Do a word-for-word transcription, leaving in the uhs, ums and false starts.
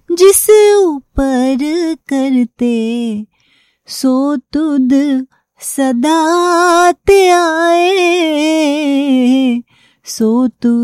जिस ऊपर करते सो तुद सदा ते आए, सो तुद